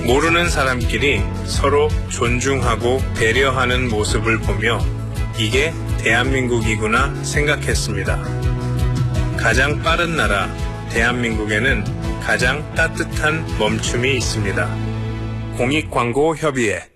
모르는 사람끼리 서로 존중하고 배려하는 모습을 보며 이게 대한민국이구나 생각했습니다. 가장 빠른 나라 대한민국에는 가장 따뜻한 멈춤이 있습니다. 공익광고협의회